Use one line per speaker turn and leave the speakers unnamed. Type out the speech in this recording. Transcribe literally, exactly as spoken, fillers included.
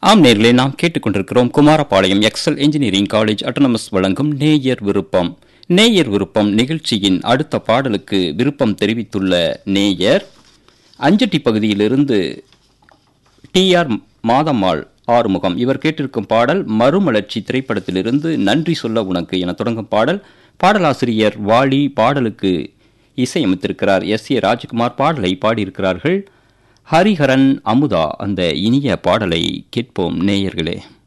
ஆம் நேர்களே, நாம் கேட்டுக்கொண்டிருக்கிறோம் Kumarapalayam XL engineering college autonomous வழங்கும் நேயர் விருப்பம். நேயர் விருப்பம் நிகழ்ச்சியின் அடுத்த பாடலுக்கு விருப்பம் தெரிவித்துள்ள நேயர் அஞ்சட்டி பகுதியிலிருந்து டி ஆர் மாதம்மாள் ஆறுமுகம். இவர் கேட்டிருக்கும் பாடல் மறுமலர்ச்சி திரைப்படத்திலிருந்து நன்றி சொல்ல உனக்கு என தொடங்கும் பாடல். பாடலாசிரியர் வாலி, பாடலுக்கு இசையமைத்திருக்கிறார் எஸ் ஏ ராஜ்குமார். பாடலை பாடியிருக்கிறார்கள் ஹரிஹரன், அமுதா. அந்த இனிய பாடலை கேட்போம் நேயர்களே.